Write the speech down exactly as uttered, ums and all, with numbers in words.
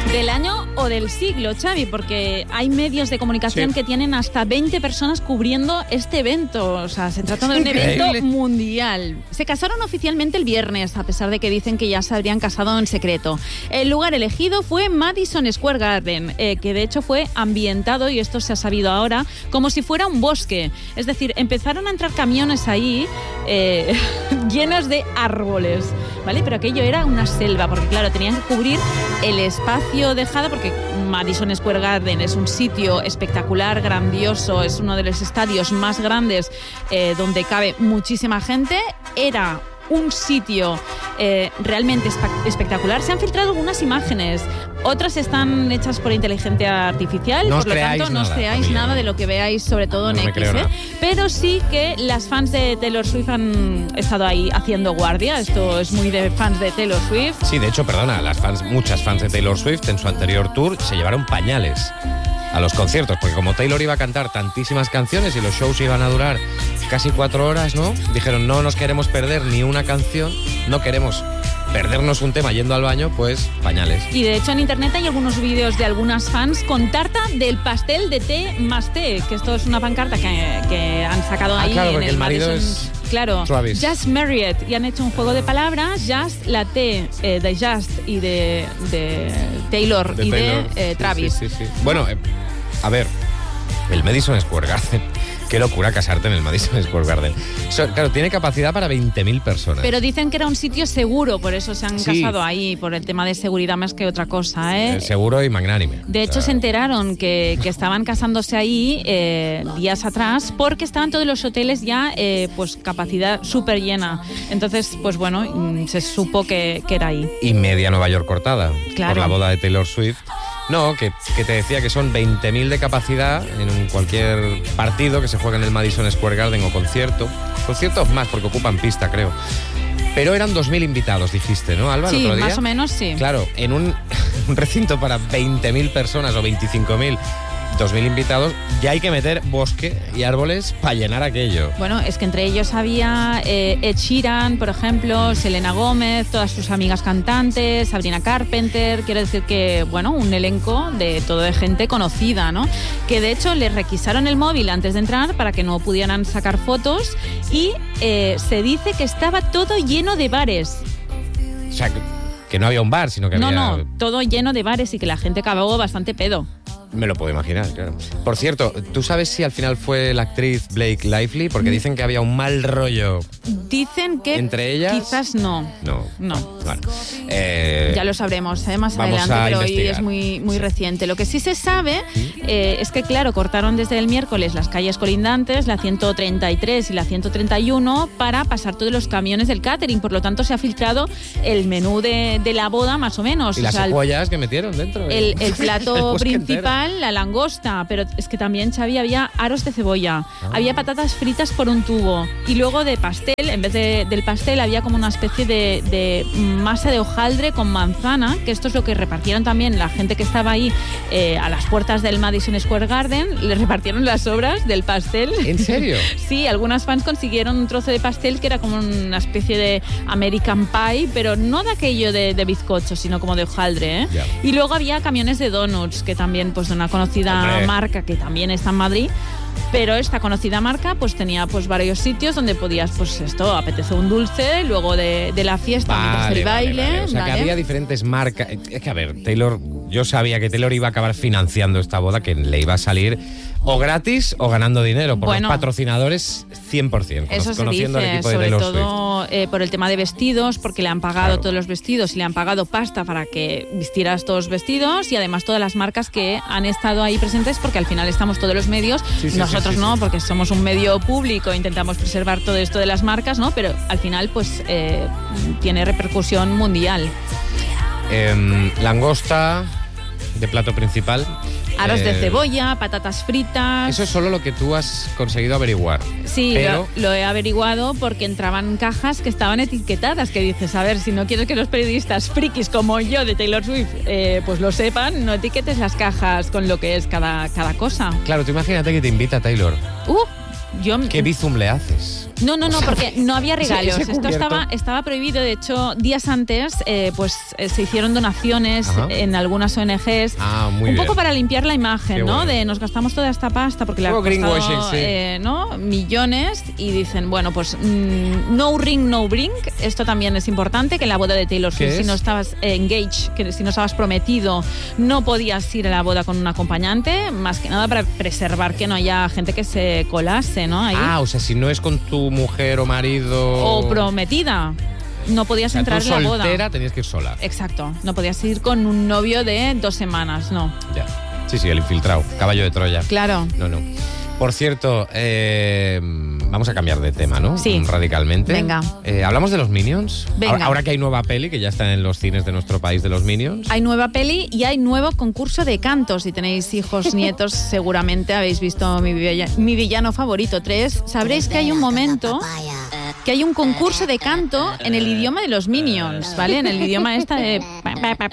Del año o del siglo, Xavi, porque hay medios de comunicación sí. que tienen hasta veinte personas cubriendo este evento. O sea, se trata de un evento mundial. Se casaron oficialmente el viernes, a pesar de que dicen que ya se habrían casado en secreto. El lugar elegido fue Madison Square Garden, eh, que de hecho fue ambientado, y esto se ha sabido ahora, como si fuera un bosque. Es decir, empezaron a entrar camiones ahí eh, llenos de árboles, ¿vale? Pero aquello era una selva, porque claro, tenían que cubrir el espacio dejado, porque Madison Square Garden es un sitio espectacular, grandioso, es uno de los estadios más grandes eh, donde cabe muchísima gente. Era un sitio eh, realmente espectacular. Se han filtrado algunas imágenes, otras están hechas por inteligencia artificial, no por lo tanto no os creáis nada, nada de lo que veáis, sobre todo no en X, ¿eh? Pero sí que las fans de Taylor Swift han estado ahí haciendo guardia. Esto es muy de fans de Taylor Swift. Sí, de hecho, perdona, las fans, muchas fans de Taylor Swift en su anterior tour se llevaron pañales a los conciertos, porque como Taylor iba a cantar tantísimas canciones y los shows iban a durar casi cuatro horas, ¿no? Dijeron, no nos queremos perder ni una canción, no queremos perdernos un tema yendo al baño, pues pañales. Y de hecho en internet hay algunos vídeos de algunas fans con tarta del pastel de té más té, que esto es una pancarta que, que han sacado ah, ahí claro, en porque el, el marido Madison, es claro, Travis. Just Married, y han hecho un juego de palabras, Just, la T eh, de Just y de, de Taylor de y Taylor. de eh, Travis. Sí, sí, sí, sí. Bueno, eh, a ver, el Madison Square Garden, qué locura casarte en el Madison Square Garden. So, claro, tiene capacidad para veinte mil personas. Pero dicen que era un sitio seguro, por eso se han sí. casado ahí, por el tema de seguridad más que otra cosa, ¿eh? Eh, seguro y magnánime. De hecho, o sea, se enteraron que, que estaban casándose ahí eh, días atrás, porque estaban todos los hoteles ya, eh, pues, capacidad súper llena. Entonces, pues bueno, se supo que, que era ahí. Y media Nueva York cortada, claro, por la boda de Taylor Swift. No, que, que te decía que son veinte mil de capacidad en un cualquier partido que se juega en el Madison Square Garden o concierto. Conciertos más, porque ocupan pista, creo. Pero eran dos mil invitados, dijiste, ¿no, Alba? Sí, otro día. Más o menos, sí. Claro, en un, un recinto para veinte mil personas o veinticinco mil, dos mil invitados, ya hay que meter bosque y árboles para llenar aquello. Bueno, es que entre ellos había eh, Ed Sheeran, por ejemplo, Selena Gómez, todas sus amigas cantantes, Sabrina Carpenter. Quiero decir que, bueno, un elenco de todo de gente conocida, ¿no? Que de hecho les requisaron el móvil antes de entrar para que no pudieran sacar fotos, y eh, se dice que estaba todo lleno de bares. O sea, que, que no había un bar, sino que no, había... No, no, todo lleno de bares y que la gente acabó bastante pedo. Me lo puedo imaginar, claro. Por cierto, ¿tú sabes si al final fue la actriz Blake Lively? Porque dicen que había un mal rollo. Dicen que entre ellas. Quizás no. No. No. Bueno, eh, ya lo sabremos ¿eh? más adelante, pero hoy es muy, muy sí. reciente. Lo que sí se sabe eh, es que, claro, cortaron desde el miércoles las calles colindantes, la ciento treinta y tres y la ciento treinta y uno, para pasar todos los camiones del catering. Por lo tanto, se ha filtrado el menú de, de la boda, más o menos. Y o las sea, cebollas que metieron dentro. El, el plato el principal, la langosta, pero es que también, Xavi, había aros de cebolla, ah. había patatas fritas por un tubo, y luego de pastel, en vez de, del pastel había como una especie de, de masa de hojaldre con manzana, que esto es lo que repartieron también la gente que estaba ahí eh, a las puertas del Madison Square Garden. Les repartieron las sobras del pastel. ¿En serio? Sí, algunas fans consiguieron un trozo de pastel que era como una especie de American Pie, pero no de aquello de, de bizcocho, sino como de hojaldre, ¿eh? Yeah. Y luego había camiones de donuts, que también, pues, de una conocida Hombre. marca que también está en Madrid. Pero esta conocida marca pues tenía pues varios sitios donde podías, pues esto, apetece un dulce luego de, de la fiesta, vale, mientras el vale, baile. Vale. O sea, ¿vale? que había diferentes marcas. Es que, a ver, Taylor, yo sabía que Taylor iba a acabar financiando esta boda, que le iba a salir o gratis o ganando dinero por bueno, los patrocinadores cien por ciento. Eso conociendo se dice, al equipo de sobre Taylor todo eh, por el tema de vestidos, porque le han pagado claro. todos los vestidos y le han pagado pasta para que vistiera estos vestidos, y además todas las marcas que han estado ahí presentes, porque al final estamos todos los medios, sí, sí, nosotros sí, sí, no, sí. porque somos un medio público, intentamos preservar todo esto de las marcas, ¿no? Pero al final pues eh, tiene repercusión mundial. Eh, langosta de plato principal. Aros eh, de cebolla, patatas fritas. Eso es solo lo que tú has conseguido averiguar. Sí, pero... lo, lo he averiguado porque entraban cajas que estaban etiquetadas, que dices, a ver, si no quieres que los periodistas frikis como yo de Taylor Swift eh, pues lo sepan, no etiquetes las cajas con lo que es cada, cada cosa. Claro, tú imagínate que te invita Taylor. Uh, yo... ¿Qué bizum le haces? No, no, no, porque no había regalos. Ese- ese Esto cubierto. estaba, estaba prohibido. De hecho, días antes, eh, pues eh, se hicieron donaciones Ajá. en algunas O N Ges. Ah, muy un bien. poco para limpiar la imagen, Qué ¿no? bueno. De nos gastamos toda esta pasta porque le ha Un poco costado greenwashing, sí. eh, ¿no? millones y dicen, bueno, pues mm, no ring, no bring. Esto también es importante, que en la boda de Taylor ¿Qué Swift, si es? no estabas eh, engaged, que si no estabas prometido, no podías ir a la boda con un acompañante, más que nada para preservar que no haya gente que se colase, ¿no? Ahí. Ah, o sea, si no es con tu mujer o marido... O prometida. No podías O sea, entrar tú en la boda. soltera tenías que ir sola. Exacto. No podías ir con un novio de dos semanas, no. Ya. Sí, sí, el infiltrado. Caballo de Troya. Claro. No, no. Por cierto, eh, vamos a cambiar de tema, ¿no? Sí. Radicalmente. Venga. Eh, ¿Hablamos de los Minions? Venga. Ahora, ahora que hay nueva peli, que ya está en los cines de nuestro país de los Minions. Hay nueva peli y hay nuevo concurso de cantos. Si tenéis hijos, nietos, seguramente habéis visto mi, villa- mi villano favorito tres. Sabréis que hay un momento que hay un concurso de canto en el idioma de los Minions, ¿vale? En el idioma esta de...